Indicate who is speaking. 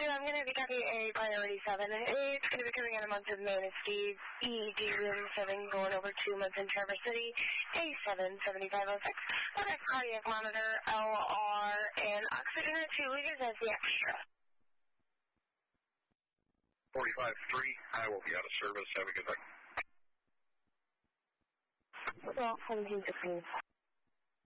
Speaker 1: I'm going to be talking a priority 7. It's going to be coming out a month of Manistee, ED room 7, going over 2 months in Traverse City, A77506. With a cardiac monitor, LR, and oxygen at 2 liters as the extra.
Speaker 2: 45-3, I will be out of service. Have a good night.
Speaker 1: Well, 17-16.